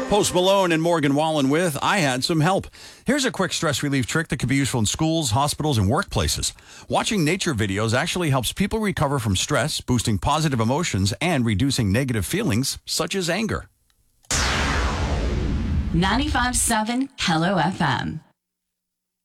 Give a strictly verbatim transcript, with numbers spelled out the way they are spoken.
Post Malone and Morgan Wallen with I Had Some Help. Here's a quick stress relief trick that can be useful in schools, hospitals, and workplaces. Watching nature videos actually helps people recover from stress, boosting positive emotions and reducing negative feelings such as anger. ninety-five point seven Hello F M.